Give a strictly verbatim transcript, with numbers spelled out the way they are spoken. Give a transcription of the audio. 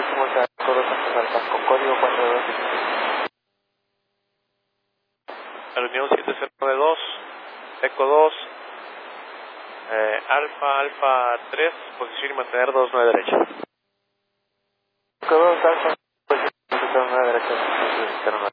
próximo sea Coro Santos Alfa, con código cuatro dos. La Unión siete cero nueve dos, Eco dos, eh, Alfa, Alfa tres, posición y mantener dos nueve derecha. Eco dos Alfa, posición y mantener derecha.